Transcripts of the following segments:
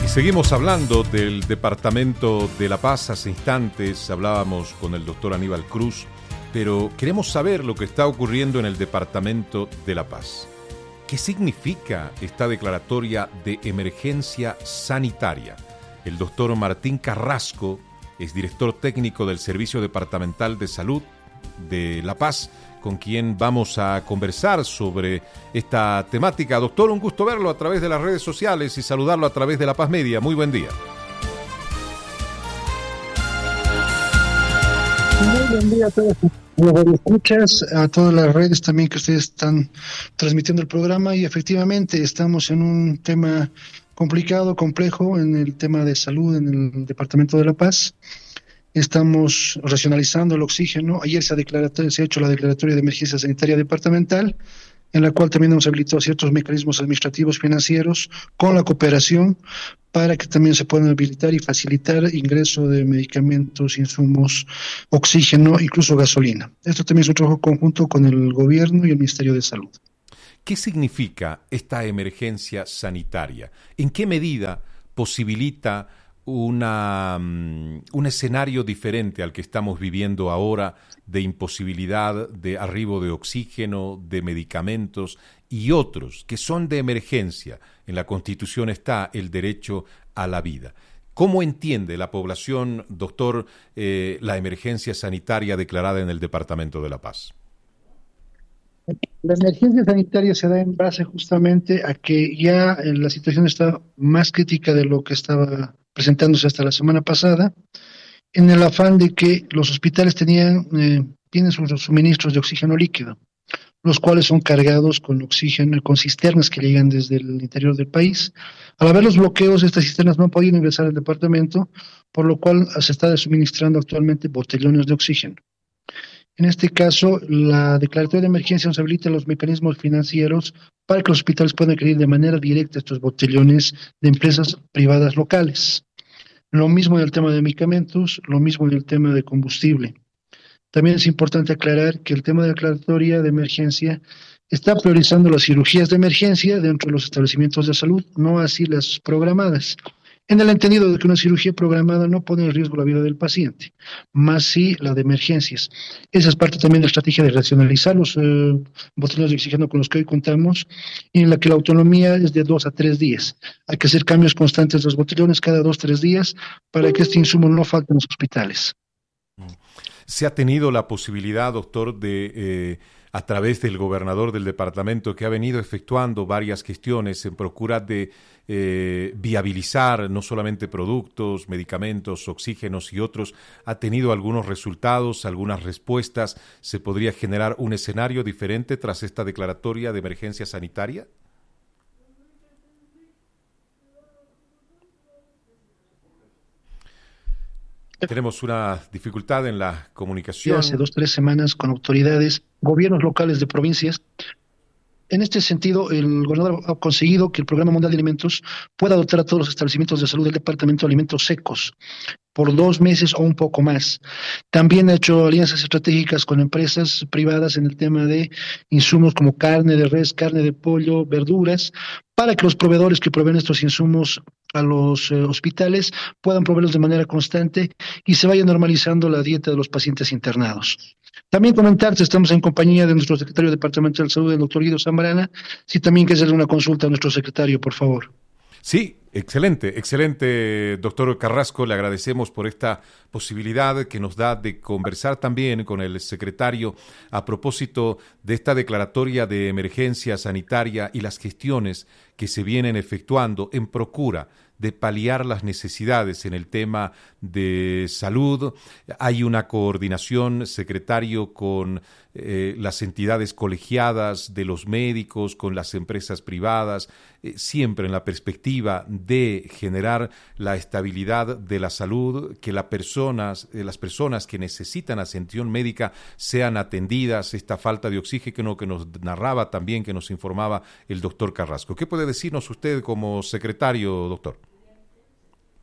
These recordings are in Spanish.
Seguimos hablando del Departamento de La Paz. Hace instantes hablábamos con el doctor Aníbal Cruz, pero queremos saber lo que está ocurriendo en el Departamento de La Paz. ¿Qué significa esta declaratoria de emergencia sanitaria? El doctor Martín Carrasco es director técnico del Servicio Departamental de Salud de La Paz, con quien vamos a conversar sobre esta temática. Doctor, un gusto verlo a través de las redes sociales y saludarlo a través de La Paz Media. Muy buen día. Muy buen día a todos los escuchas, a todas las redes también que ustedes están transmitiendo el programa, y efectivamente estamos en un tema complicado, complejo, en el tema de salud en el Departamento de La Paz. Estamos racionalizando el oxígeno. Ayer se ha hecho la declaratoria de emergencia sanitaria departamental, en la cual también hemos habilitado ciertos mecanismos administrativos financieros con la cooperación para que también se puedan habilitar y facilitar ingreso de medicamentos, insumos, oxígeno, incluso gasolina. Esto también es un trabajo conjunto con el gobierno y el Ministerio de Salud. ¿Qué significa esta emergencia sanitaria? ¿En qué medida posibilita un escenario diferente al que estamos viviendo ahora, de imposibilidad de arribo de oxígeno, de medicamentos y otros que son de emergencia? En la Constitución está el derecho a la vida. ¿Cómo entiende la población, doctor, la emergencia sanitaria declarada en el Departamento de La Paz? La emergencia sanitaria se da en base justamente a que ya la situación está más crítica de lo que estaba presentándose hasta la semana pasada, en el afán de que los hospitales tienen sus suministros de oxígeno líquido, los cuales son cargados con oxígeno, con cisternas que llegan desde el interior del país. Al haber los bloqueos, estas cisternas no han podido ingresar al departamento, por lo cual se está suministrando actualmente botellones de oxígeno. En este caso, la declaratoria de emergencia nos habilita los mecanismos financieros para que los hospitales puedan adquirir de manera directa estos botellones de empresas privadas locales. Lo mismo en el tema de medicamentos, lo mismo en el tema de combustible. También es importante aclarar que el tema de la declaratoria de emergencia está priorizando las cirugías de emergencia dentro de los establecimientos de salud, no así las programadas, en el entendido de que una cirugía programada no pone en riesgo la vida del paciente, más sí la de emergencias. Esa es parte también de la estrategia de racionalizar los botellones de oxígeno con los que hoy contamos, y en la que la autonomía es de 2 a 3 días. Hay que hacer cambios constantes de los botellones cada 2 a 3 días para que este insumo no falte en los hospitales. ¿Se ha tenido la posibilidad, doctor, de a través del gobernador del departamento, que ha venido efectuando varias gestiones en procura de viabilizar no solamente productos, medicamentos, oxígenos y otros, ha tenido algunos resultados, algunas respuestas? ¿Se podría generar un escenario diferente tras esta declaratoria de emergencia sanitaria? Tenemos una dificultad en la comunicación. Hace 2 o 3 semanas con autoridades, gobiernos locales de provincias. En este sentido, el gobernador ha conseguido que el Programa Mundial de Alimentos pueda dotar a todos los establecimientos de salud del departamento de alimentos secos por 2 meses o un poco más. También ha hecho alianzas estratégicas con empresas privadas en el tema de insumos como carne de res, carne de pollo, verduras, para que los proveedores que proveen estos insumos a los hospitales puedan proveerlos de manera constante y se vaya normalizando la dieta de los pacientes internados. También comentarte, estamos en compañía de nuestro secretario departamental de salud, el doctor Guido Zambrana. Si también quieres hacer una consulta a nuestro secretario, por favor. Sí, excelente, doctor Carrasco. Le agradecemos por esta posibilidad que nos da de conversar también con el secretario a propósito de esta declaratoria de emergencia sanitaria y las gestiones que se vienen efectuando en procura de paliar las necesidades en el tema de salud. Hay una coordinación, secretario, con las entidades colegiadas de los médicos, con las empresas privadas, siempre en la perspectiva de generar la estabilidad de la salud, que las personas que necesitan atención médica sean atendidas, esta falta de oxígeno que nos narraba también, que nos informaba el doctor Carrasco. ¿Qué puede decirnos usted como secretario, doctor?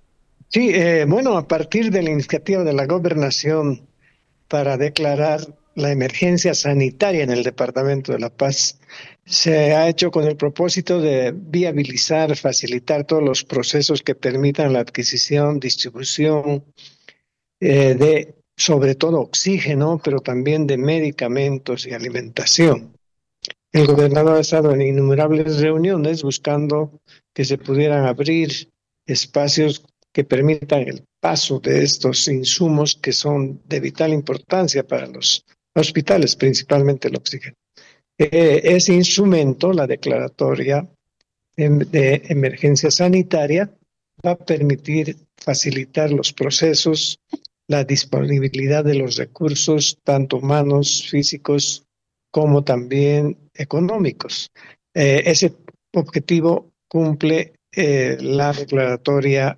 Sí, bueno, a partir de la iniciativa de la gobernación para declarar la emergencia sanitaria en el Departamento de La Paz se ha hecho con el propósito de viabilizar, facilitar todos los procesos que permitan la adquisición, distribución de, sobre todo, oxígeno, pero también de medicamentos y alimentación. El gobernador ha estado en innumerables reuniones buscando que se pudieran abrir espacios que permitan el paso de estos insumos que son de vital importancia para los hospitales, principalmente el oxígeno. Ese instrumento, la declaratoria de emergencia sanitaria, va a permitir facilitar los procesos, la disponibilidad de los recursos, tanto humanos, físicos, como también económicos. Ese objetivo cumple la declaratoria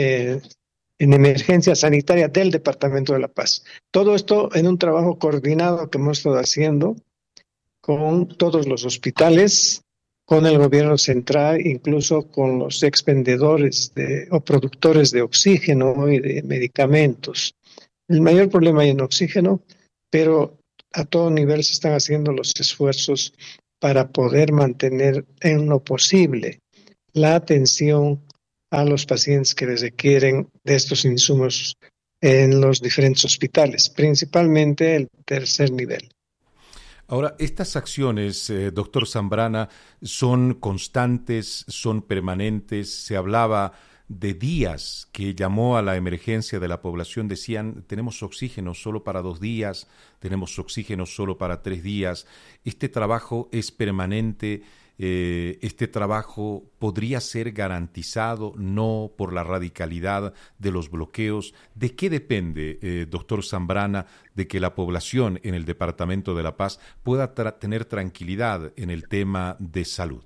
en emergencia sanitaria del Departamento de La Paz. Todo esto en un trabajo coordinado que hemos estado haciendo con todos los hospitales, con el gobierno central, incluso con los expendedores o productores de oxígeno y de medicamentos. El mayor problema hay en oxígeno, pero a todo nivel se están haciendo los esfuerzos para poder mantener en lo posible la atención a los pacientes que requieren de estos insumos en los diferentes hospitales, principalmente el tercer nivel. Ahora, estas acciones, doctor Zambrana, son constantes, son permanentes. Se hablaba de días que llamó a la emergencia de la población. Decían, tenemos oxígeno solo para 2 días, tenemos oxígeno solo para 3 días. Este trabajo es permanente. Este trabajo podría ser garantizado no por la radicalidad de los bloqueos. ¿De qué depende, doctor Zambrana, de que la población en el Departamento de La Paz pueda tener tranquilidad en el tema de salud?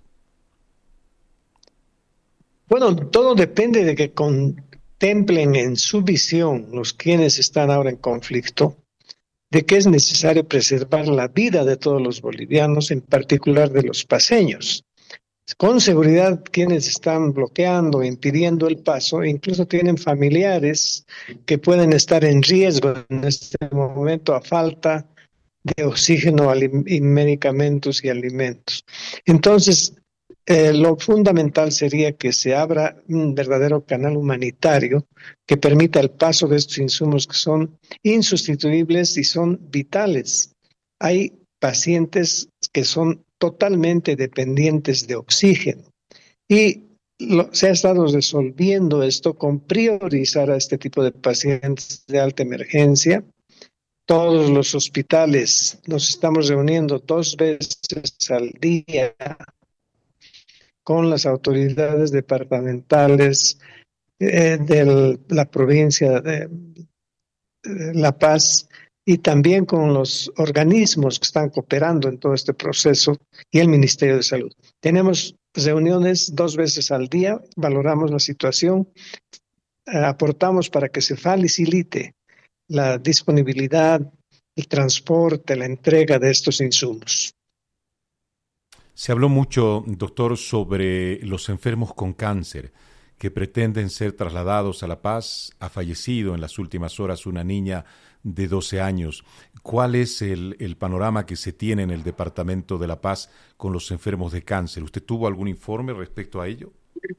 Bueno, todo depende de que contemplen en su visión los quienes están ahora en conflicto, de que es necesario preservar la vida de todos los bolivianos, en particular de los paceños. Con seguridad, quienes están bloqueando, impidiendo el paso, incluso tienen familiares que pueden estar en riesgo en este momento a falta de oxígeno y medicamentos y alimentos. Entonces, lo fundamental sería que se abra un verdadero canal humanitario que permita el paso de estos insumos que son insustituibles y son vitales. Hay pacientes que son totalmente dependientes de oxígeno y se ha estado resolviendo esto con priorizar a este tipo de pacientes de alta emergencia. Todos los hospitales nos estamos reuniendo 2 veces al día con las autoridades departamentales de la provincia de La Paz y también con los organismos que están cooperando en todo este proceso y el Ministerio de Salud. Tenemos reuniones 2 veces al día, valoramos la situación, aportamos para que se facilite la disponibilidad, el transporte, la entrega de estos insumos. Se habló mucho, doctor, sobre los enfermos con cáncer que pretenden ser trasladados a La Paz. Ha fallecido en las últimas horas una niña de 12 años. ¿Cuál es el panorama que se tiene en el Departamento de La Paz con los enfermos de cáncer? ¿Usted tuvo algún informe respecto a ello?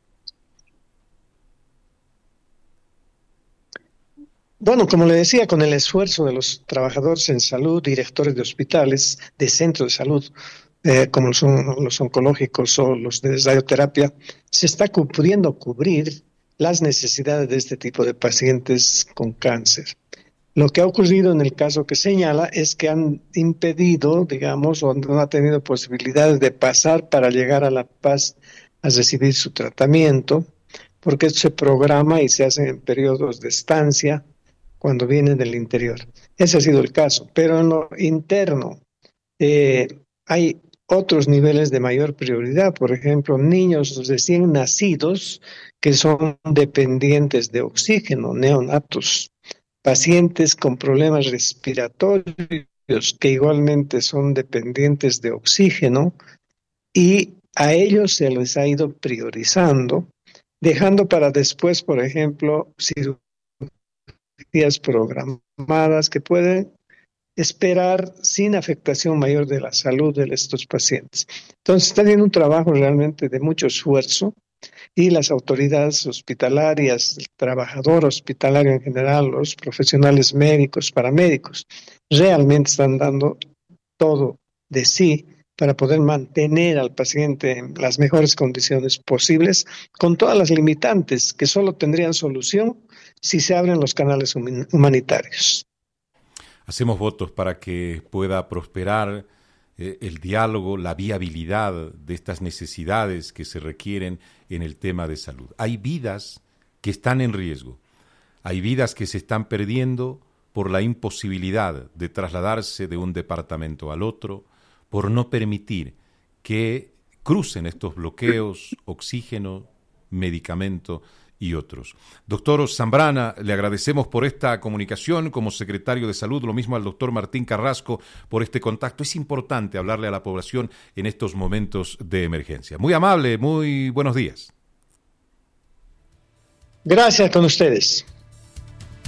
Bueno, como le decía, con el esfuerzo de los trabajadores en salud, directores de hospitales, de centros de salud, como son los oncológicos o los de radioterapia, se está pudiendo cubrir las necesidades de este tipo de pacientes con cáncer. Lo que ha ocurrido en el caso que señala es que han impedido, digamos, o no ha tenido posibilidades de pasar para llegar a La Paz a recibir su tratamiento, porque esto se programa y se hace en periodos de estancia cuando vienen del interior. Ese ha sido el caso, pero en lo interno hay otros niveles de mayor prioridad, por ejemplo, niños recién nacidos que son dependientes de oxígeno, neonatos, pacientes con problemas respiratorios que igualmente son dependientes de oxígeno y a ellos se les ha ido priorizando, dejando para después, por ejemplo, cirugías programadas que pueden esperar sin afectación mayor de la salud de estos pacientes. Entonces, está haciendo un trabajo realmente de mucho esfuerzo y las autoridades hospitalarias, el trabajador hospitalario en general, los profesionales médicos, paramédicos, realmente están dando todo de sí para poder mantener al paciente en las mejores condiciones posibles, con todas las limitantes que solo tendrían solución si se abren los canales humanitarios. Hacemos votos para que pueda prosperar el diálogo, la viabilidad de estas necesidades que se requieren en el tema de salud. Hay vidas que están en riesgo, hay vidas que se están perdiendo por la imposibilidad de trasladarse de un departamento al otro, por no permitir que crucen estos bloqueos, oxígeno, medicamento y otros. Doctor Zambrana, le agradecemos por esta comunicación como secretario de Salud, lo mismo al doctor Martín Carrasco por este contacto. Es importante hablarle a la población en estos momentos de emergencia. Muy amable, muy buenos días. Gracias con ustedes.